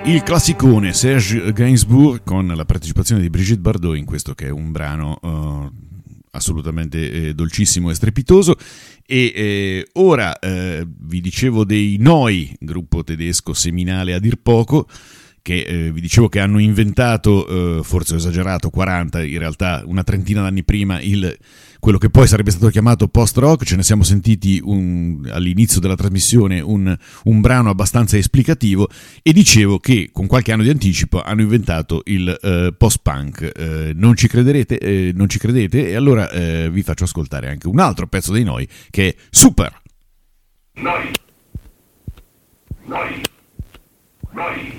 Il classicone Serge Gainsbourg con la partecipazione di Brigitte Bardot in questo che è un brano assolutamente dolcissimo e strepitoso. E ora vi dicevo dei Noi, gruppo tedesco seminale a dir poco, che vi dicevo che hanno inventato, forse ho esagerato, 40, in realtà una trentina d'anni prima, quello che poi sarebbe stato chiamato post-rock. Ce ne siamo sentiti all'inizio della trasmissione un brano abbastanza esplicativo, e dicevo che con qualche anno di anticipo hanno inventato il post-punk. Non ci crederete, non ci credete, e allora vi faccio ascoltare anche un altro pezzo dei Noi, che è Super! Noi! Noi! Noi!